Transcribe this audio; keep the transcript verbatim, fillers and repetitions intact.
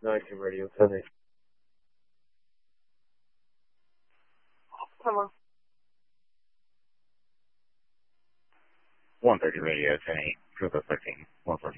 nineteen Radio ten eight. Hello. one thirty Radio ten eight. Triple thirteen. One four.